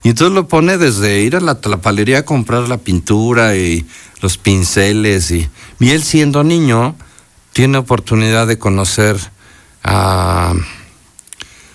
Y entonces lo pone desde ir a la tlapalería a comprar la pintura y los pinceles. Y él, siendo niño, tiene oportunidad de conocer a